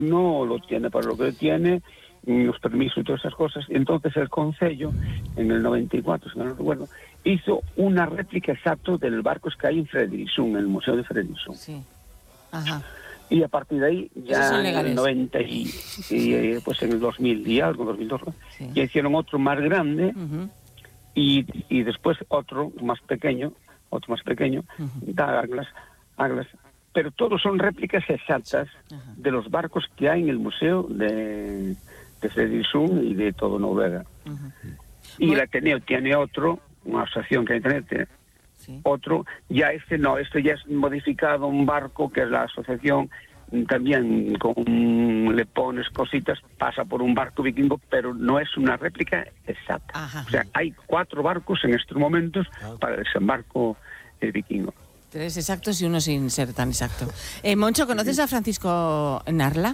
no lo tiene para lo que tiene, los permisos y todas esas cosas. Entonces el Concello, en el 94, si no recuerdo, hizo una réplica exacta del barco que hay en Frederiksund, en el Museo de Frederiksund. Sí. Ajá. Y a partir de ahí, ya en el 90 pues en el 2000 y algo, 2002, sí, ya hicieron otro más grande, y después otro más pequeño, Douglas, pero todos son réplicas exactas de los barcos que hay en el museo de Frederiksund y de todo Noruega. Y el Ateneo tiene otro, una asociación que hay en Ateneo, otro, ya este ya es modificado, un barco que es la asociación, también le pones cositas, pasa por un barco vikingo, pero no es una réplica exacta. O sea, hay 4 barcos en estos momentos para el desembarco vikingo. 3 exactos y uno sin ser tan exacto. Moncho, ¿conoces a Francisco Narla?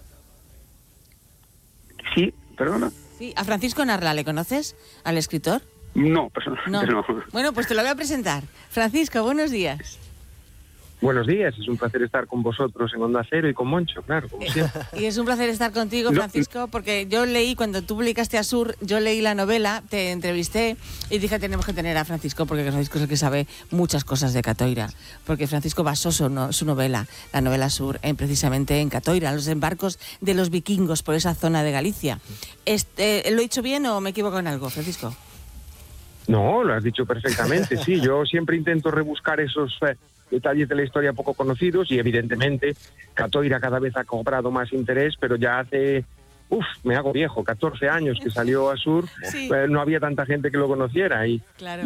Sí, perdona. Sí, a Francisco Narla, ¿le conoces? ¿Al escritor? No, personalmente no. Bueno, pues te lo voy a presentar. Francisco, buenos días. Buenos días, es un placer estar con vosotros en Onda Cero y con Moncho, claro, como siempre. Y es un placer estar contigo, Francisco, porque yo leí, cuando tú publicaste Asur, yo leí la novela, te entrevisté y dije, tenemos que tener a Francisco, porque Francisco es el que sabe muchas cosas de Catoira, porque Francisco basó su novela, la novela Asur, precisamente en Catoira, los embarcos de los vikingos por esa zona de Galicia. ¿Lo he dicho bien o me equivoco en algo, Francisco? No, lo has dicho perfectamente, sí, yo siempre intento rebuscar esos detalles de la historia poco conocidos y evidentemente Catoira cada vez ha cobrado más interés, pero ya hace, me hago viejo, 14 años que salió Asur, sí, no había tanta gente que lo conociera y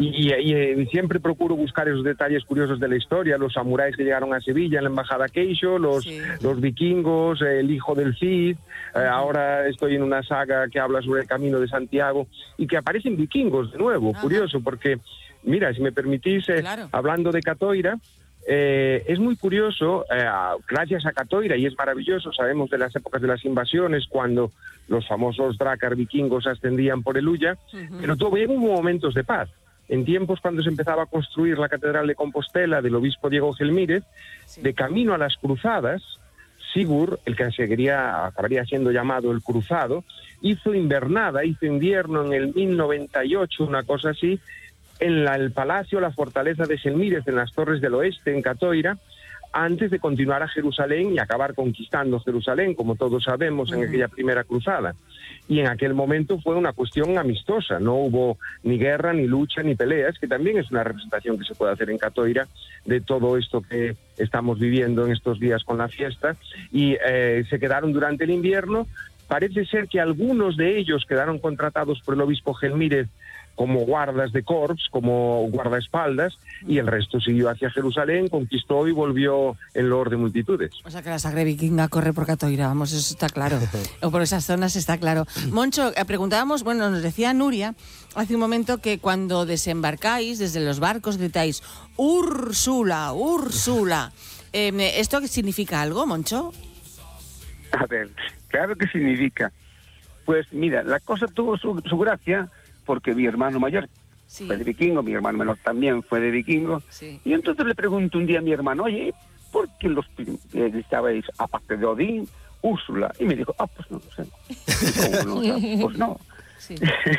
siempre procuro buscar esos detalles curiosos de la historia, los samuráis que llegaron a Sevilla en la embajada Keisho, los vikingos, el hijo del Cid, ahora estoy en una saga que habla sobre el Camino de Santiago y que aparecen vikingos de nuevo, curioso, porque mira, si me permitís, hablando de Catoira, es muy curioso, gracias a Catoira, y es maravilloso, sabemos de las épocas de las invasiones, cuando los famosos drácar vikingos ascendían por el Ulla, pero hubo momentos de paz. En tiempos cuando se empezaba a construir la Catedral de Compostela del obispo Diego Gelmírez, de camino a las cruzadas, Sigurd, el que acabaría siendo llamado el Cruzado, hizo invierno en el 1098, una cosa así, en el palacio, la fortaleza de Selmírez, en las Torres del Oeste, en Catoira, antes de continuar a Jerusalén y acabar conquistando Jerusalén, como todos sabemos, en aquella primera cruzada. Y en aquel momento fue una cuestión amistosa, no hubo ni guerra, ni lucha, ni peleas, que también es una representación que se puede hacer en Catoira de todo esto que estamos viviendo en estos días con la fiesta, y se quedaron durante el invierno. Parece ser que algunos de ellos quedaron contratados por el obispo Gelmírez como guardas de corps, como guardaespaldas, y el resto siguió hacia Jerusalén, conquistó y volvió en loor de multitudes. O sea que la sangre vikinga corre por Catoira, vamos, eso está claro. O por esas zonas está claro. Moncho, preguntábamos, nos decía Nuria hace un momento que cuando desembarcáis desde los barcos gritáis Úrsula, Úrsula. ¿Esto significa algo, Moncho? A ver, claro que significa. Pues mira, la cosa tuvo su gracia, porque mi hermano mayor fue de vikingo, mi hermano menor también fue de vikingo, y entonces le pregunto un día a mi hermano, oye, ¿por qué gritabais, aparte de Odín, Úrsula? Y me dijo, pues no lo sé. ¿Y cómo no lo sabes? Pues no. Sí.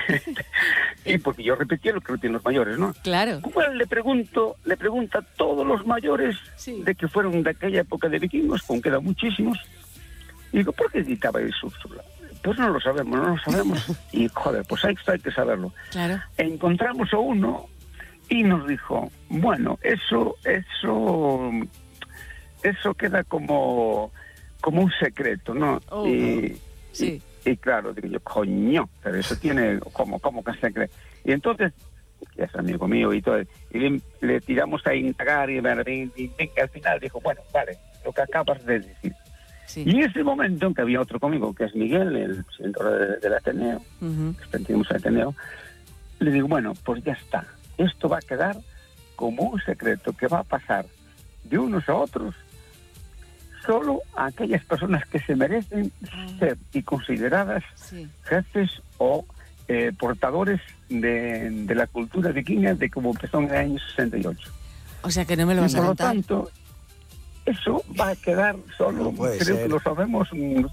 Y porque yo repetía lo que repetían los mayores, ¿no? Claro. Pues le pregunta a todos los mayores de que fueron de aquella época de vikingos, con que eran muchísimos, y digo, ¿por qué gritabais Úrsula? Pues no lo sabemos. Y, pues hay que saberlo. Claro. Encontramos a uno y nos dijo, bueno, eso queda como un secreto, ¿no? Y claro, digo yo, coño, pero eso tiene como que secreto. Y entonces, que es amigo mío y todo, y le tiramos a indagar y al final dijo, bueno, vale, lo que acabas de decir. Sí. Y en ese momento, que había otro conmigo, que es Miguel, el presidente del Ateneo, que pertenecemos al Ateneo, le digo, bueno, pues ya está. Esto va a quedar como un secreto que va a pasar de unos a otros solo a aquellas personas que se merecen ser y consideradas jefes o portadores de la cultura vikinga de como empezó en el año 68. O sea que no me lo vas a contar. Por lo tanto, eso va a quedar solo, creo que lo sabemos